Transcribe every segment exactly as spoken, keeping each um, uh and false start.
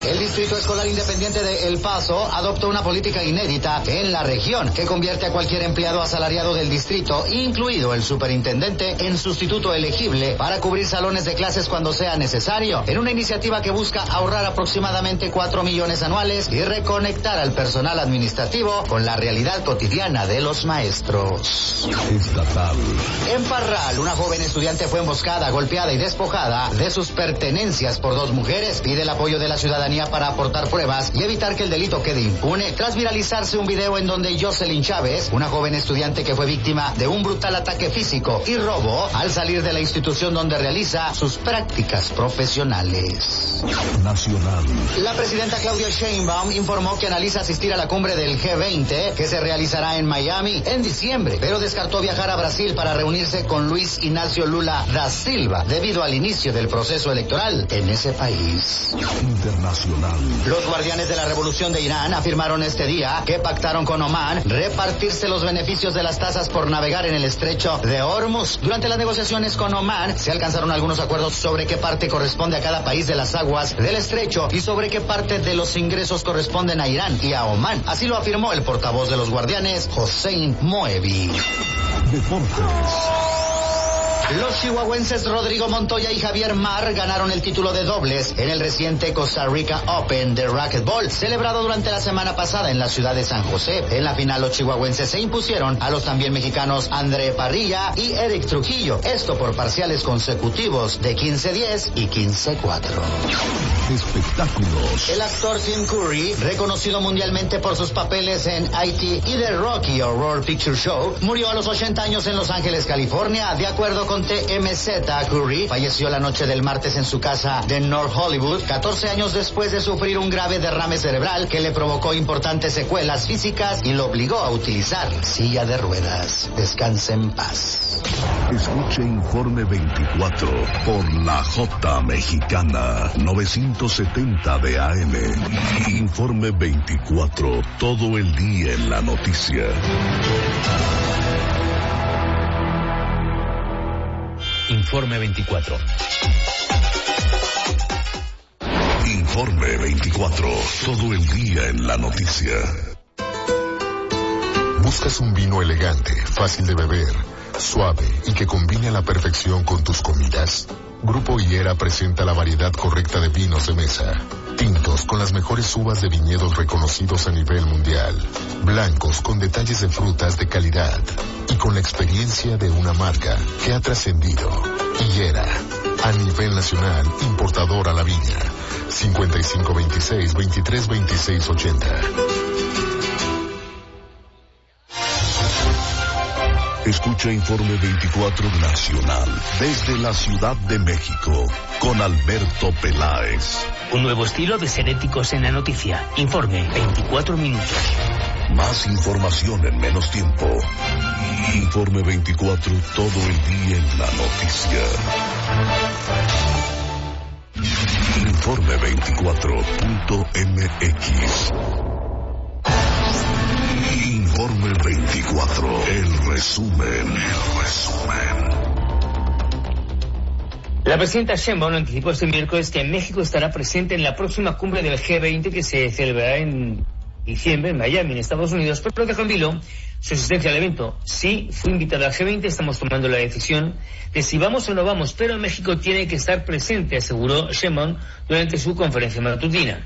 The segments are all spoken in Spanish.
El Distrito Escolar Independiente de El Paso adoptó una política inédita en la región que convierte a cualquier empleado asalariado del distrito, incluido el superintendente, en sustituto elegible para cubrir salones de clases cuando sea necesario, en una iniciativa que busca ahorrar aproximadamente cuatro millones anuales y reconectar al personal administrativo con la realidad cotidiana de los maestros. Estatal. En Parral, una joven estudiante fue emboscada, golpeada y despojada de sus pertenencias por dos mujeres. Pide el apoyo de la ciudadanía para aportar pruebas y evitar que el delito quede impune, tras viralizarse un video en donde Jocelyn Chávez, una joven estudiante que fue víctima de un brutal ataque físico y robo al salir de la institución donde realiza sus prácticas profesionales. Nacional. La presidenta Claudia Sheinbaum informó que analiza asistir a la cumbre del G veinte que se realizará en Miami en diciembre, pero descartó viajar a Brasil para reunirse con Luis Ignacio Lula da Silva debido al inicio del proceso electoral en ese país. Internacional. Los guardianes de la revolución de Irán afirmaron este día que pactaron con Omán repartirse los beneficios de las tasas por navegar en el estrecho de Hormuz. Durante las negociaciones con Omán se alcanzaron algunos acuerdos sobre qué parte corresponde a cada país de las aguas del estrecho y sobre qué parte de los ingresos corresponden a Irán y a Omán. Así lo afirmó el portavoz de los guardianes, Hossein Moebi. Deportes. Los chihuahuenses Rodrigo Montoya y Javier Mar ganaron el título de dobles en el reciente Costa Rica Open de Racquetball, celebrado durante la semana pasada en la ciudad de San José. En la final los chihuahuenses se impusieron a los también mexicanos André Parrilla y Eric Trujillo, esto por parciales consecutivos de quince diez y quince cuatro. Espectáculos. El actor Tim Curry, reconocido mundialmente por sus papeles en I T y The Rocky Horror Picture Show, murió a los ochenta años en Los Ángeles, California. De acuerdo con T M Z, Curry falleció la noche del martes en su casa de North Hollywood, catorce años después de sufrir un grave derrame cerebral que le provocó importantes secuelas físicas y lo obligó a utilizar silla de ruedas. Descanse en paz. Escuche Informe veinticuatro por la J Mexicana novecientos setenta de A M. Informe veinticuatro, todo el día en la noticia. Informe veinticuatro. Informe veinticuatro, todo el día en la noticia. ¿Buscas un vino elegante, fácil de beber, suave y que combine a la perfección con tus comidas? Grupo Higuera presenta la variedad correcta de vinos de mesa. Tintos con las mejores uvas de viñedos reconocidos a nivel mundial. Blancos con detalles de frutas de calidad. Y con la experiencia de una marca que ha trascendido. Higuera, a nivel nacional, importador a la viña. cincuenta y cinco veintiséis, veintitrés veintiséis ochenta. Escucha Informe veinticuatro Nacional desde la Ciudad de México con Alberto Peláez. Un nuevo estilo de ser éticos en la noticia. Informe veinticuatro minutos. Más información en menos tiempo. Informe veinticuatro, todo el día en la noticia. Informe veinticuatro punto M X. Informe veinticuatro, el resumen, el resumen. La presidenta Sheinbaum anticipó este miércoles que México estará presente en la próxima cumbre del G veinte que se celebrará en diciembre en Miami, en Estados Unidos, pero dejó en vilo su asistencia al evento. Sí, fue invitada al G veinte, estamos tomando la decisión de si vamos o no vamos, pero México tiene que estar presente, aseguró Sheinbaum durante su conferencia matutina.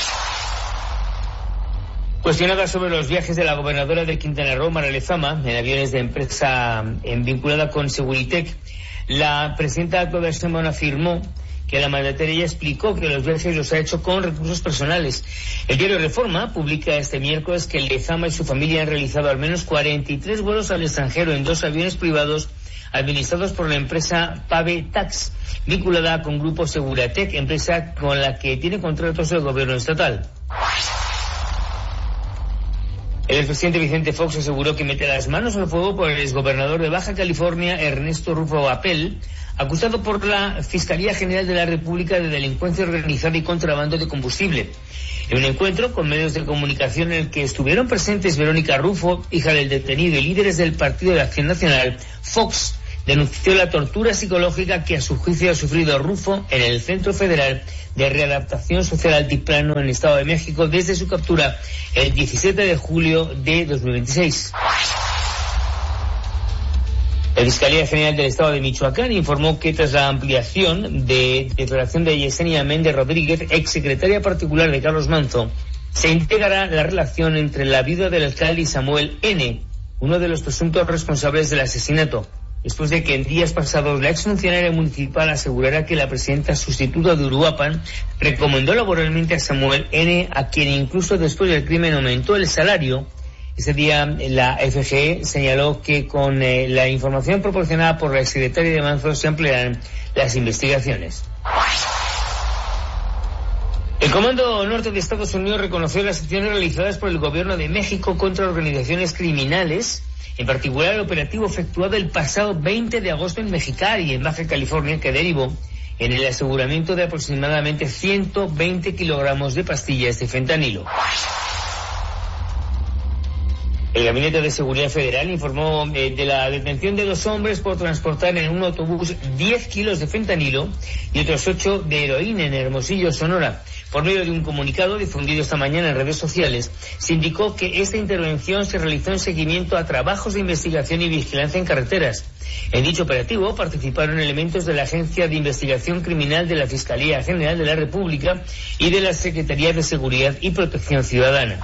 Cuestionada sobre los viajes de la gobernadora de Quintana Roo, Mara Lezama, en aviones de empresa en, vinculada con Seguritech, la presidenta Claudia Sheinbaum afirmó que la mandataria ya explicó que los viajes los ha hecho con recursos personales. El diario Reforma publica este miércoles que Lezama y su familia han realizado al menos cuarenta y tres vuelos al extranjero en dos aviones privados administrados por la empresa Pave Tax, vinculada con Grupo Seguritech, empresa con la que tiene contratos el gobierno estatal. El expresidente Vicente Fox aseguró que mete las manos al fuego por el exgobernador de Baja California, Ernesto Rufo Apel, acusado por la Fiscalía General de la República de delincuencia organizada y contrabando de combustible. En un encuentro con medios de comunicación en el que estuvieron presentes Verónica Rufo, hija del detenido, y líderes del Partido de Acción Nacional, Fox denunció la tortura psicológica que a su juicio ha sufrido Rufo en el Centro Federal de Readaptación Social Altiplano en el Estado de México desde su captura el diecisiete de julio de dos mil veintiséis. La Fiscalía General del Estado de Michoacán informó que tras la ampliación de declaración de Yesenia Méndez Rodríguez, exsecretaria particular de Carlos Manzo, se integrará la relación entre la viuda del alcalde y Samuel N., uno de los presuntos responsables del asesinato, después de que en días pasados la exfuncionaria municipal asegurara que la presidenta sustituta de Uruapan recomendó laboralmente a Samuel N., a quien incluso después del crimen aumentó el salario. Ese día la F G E señaló que con eh, la información proporcionada por la exsecretaria de Manzo se ampliarán las investigaciones. El Comando Norte de Estados Unidos reconoció las acciones realizadas por el Gobierno de México contra organizaciones criminales, en particular el operativo efectuado el pasado veinte de agosto en Mexicali, en Baja California, que derivó en el aseguramiento de aproximadamente ciento veinte kilogramos de pastillas de fentanilo. El Gabinete de Seguridad Federal informó eh, de la detención de dos hombres por transportar en un autobús diez kilos de fentanilo y otros ocho de heroína en Hermosillo, Sonora. Por medio de un comunicado difundido esta mañana en redes sociales, se indicó que esta intervención se realizó en seguimiento a trabajos de investigación y vigilancia en carreteras. En dicho operativo participaron elementos de la Agencia de Investigación Criminal de la Fiscalía General de la República y de la Secretaría de Seguridad y Protección Ciudadana.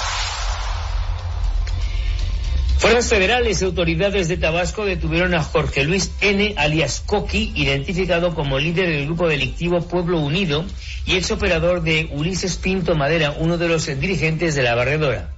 Fuerzas federales y autoridades de Tabasco detuvieron a Jorge Luis N., alias Coqui, identificado como líder del grupo delictivo Pueblo Unido y ex operador de Ulises Pinto Madera, uno de los dirigentes de la barredora.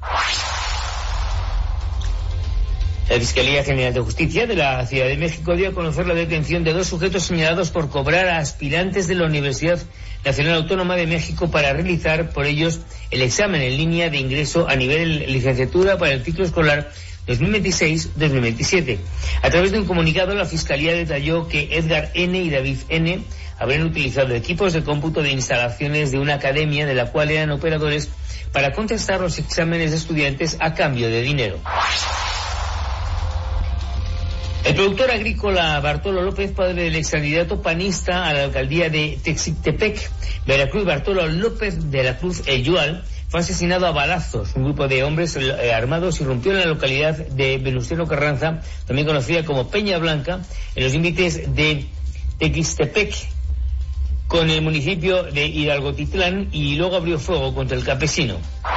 La Fiscalía General de Justicia de la Ciudad de México dio a conocer la detención de dos sujetos señalados por cobrar a aspirantes de la Universidad Nacional Autónoma de México para realizar por ellos el examen en línea de ingreso a nivel licenciatura para el ciclo escolar dos mil veintiséis dos mil veintisiete. A través de un comunicado, la Fiscalía detalló que Edgar N. y David N. habrían utilizado equipos de cómputo de instalaciones de una academia de la cual eran operadores para contestar los exámenes de estudiantes a cambio de dinero. El productor agrícola Bartolo López, padre del excandidato panista a la alcaldía de Texitepec, Veracruz, Bartolo López de la Cruz Eyual, fue asesinado a balazos. Un grupo de hombres eh, armados irrumpió en la localidad de Venustiano Carranza, también conocida como Peña Blanca, en los límites de Texitepec con el municipio de Hidalgotitlán, y luego abrió fuego contra el campesino.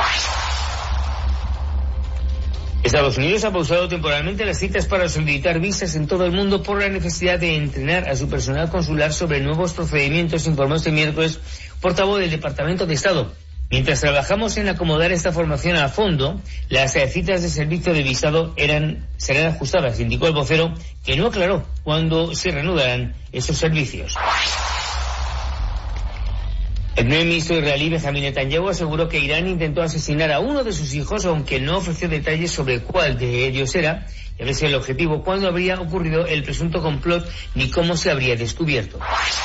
Estados Unidos ha pausado temporalmente las citas para solicitar visas en todo el mundo por la necesidad de entrenar a su personal consular sobre nuevos procedimientos, informó este miércoles portavoz del Departamento de Estado. Mientras trabajamos en acomodar esta formación a fondo, las citas de servicio de visado eran, serán ajustadas, indicó el vocero, que no aclaró cuándo se reanudarán esos servicios. El primer ministro israelí Benjamin Netanyahu aseguró que Irán intentó asesinar a uno de sus hijos, aunque no ofreció detalles sobre cuál de ellos era, y a ver si el objetivo, cuándo habría ocurrido el presunto complot, ni cómo se habría descubierto.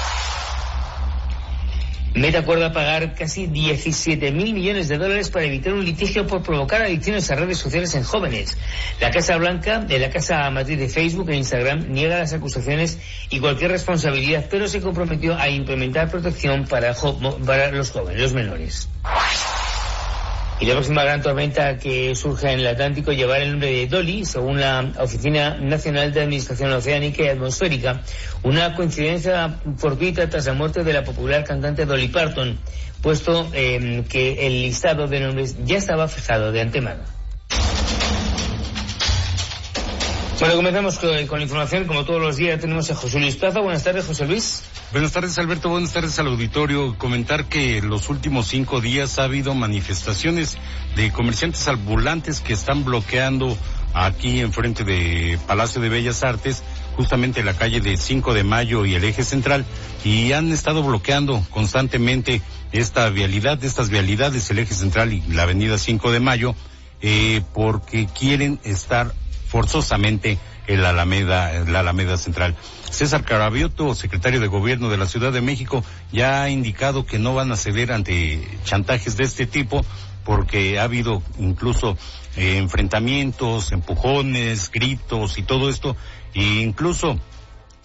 Meta acuerda pagar casi diecisiete mil millones de dólares para evitar un litigio por provocar adicciones a redes sociales en jóvenes. La Casa Blanca, de la Casa Matriz de Facebook e Instagram, niega las acusaciones y cualquier responsabilidad, pero se comprometió a implementar protección para, jo- para los jóvenes, los menores. Y la próxima gran tormenta que surja en el Atlántico llevará el nombre de Dolly, según la Oficina Nacional de Administración Oceánica y Atmosférica, una coincidencia fortuita tras la muerte de la popular cantante Dolly Parton, puesto eh, que el listado de nombres ya estaba fijado de antemano. Bueno, comenzamos con, con la información. Como todos los días tenemos a José Luis Plaza. Buenas tardes, José Luis. Buenas tardes, Alberto. Buenas tardes al auditorio. Comentar que los últimos cinco días ha habido manifestaciones de comerciantes ambulantes que están bloqueando aquí enfrente de Palacio de Bellas Artes, justamente la calle de cinco de mayo y el eje central, y han estado bloqueando constantemente esta vialidad, estas vialidades, el eje central y la avenida cinco de mayo, eh, porque quieren estar forzosamente en la Alameda, la Alameda Central. César Carabiotto, secretario de Gobierno de la Ciudad de México, ya ha indicado que no van a ceder ante chantajes de este tipo, porque ha habido incluso eh, enfrentamientos, empujones, gritos y todo esto, e incluso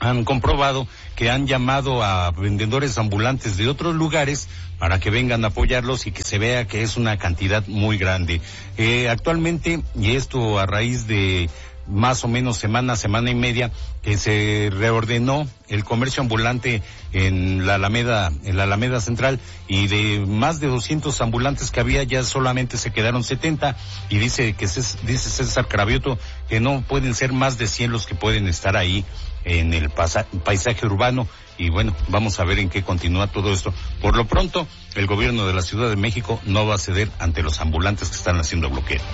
han comprobado que han llamado a vendedores ambulantes de otros lugares para que vengan a apoyarlos y que se vea que es una cantidad muy grande. Eh, actualmente, y esto a raíz de más o menos semana, semana y media, que se reordenó el comercio ambulante en la Alameda, en la Alameda Central, y de más de doscientos ambulantes que había, ya solamente se quedaron setenta, y dice que dice César Cravioto que no pueden ser más de cien los que pueden estar ahí en el paisaje urbano. Y bueno, vamos a ver en qué continúa todo esto. Por lo pronto, el gobierno de la Ciudad de México no va a ceder ante los ambulantes que están haciendo bloqueo.